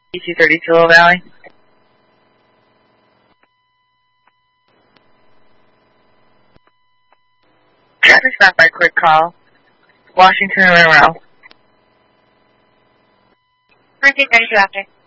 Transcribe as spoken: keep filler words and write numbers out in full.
two thirty Tooele Valley. Traffic stop by quick call. Washington and Monroe. nineteen thirty-two after.